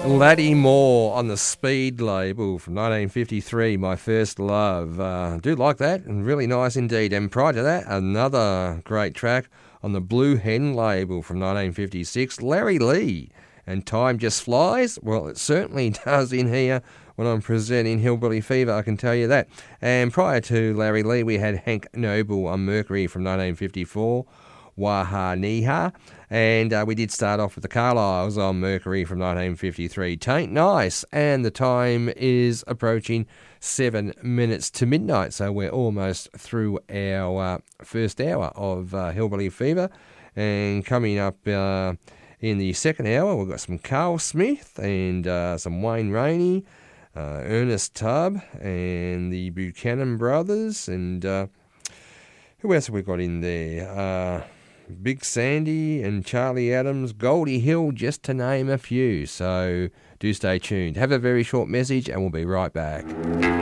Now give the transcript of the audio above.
Laddie Moore on the Speed label from 1953, My First Love. I do like that, and really nice indeed. And prior to that, another great track on the Blue Hen label from 1956, Larry Lee. And Time Just Flies? Well, it certainly does in here when I'm presenting Hillbilly Fever, I can tell you that. And prior to Larry Lee, we had Hank Noble on Mercury from 1954, Waha Niha. And we did start off with the Carlisles on Mercury from 1953, Tain't Nice. And the time is approaching 7 minutes to midnight, so we're almost through our first hour of Hillbilly Fever. And coming up in the second hour, we've got some Carl Smith and some Wayne Rainey, Ernest Tubb and the Buchanan Brothers. And who else have we got in there? Big Sandy and Charlie Adams, Goldie Hill, just to name a few. So do stay tuned. Have a very short message and we'll be right back.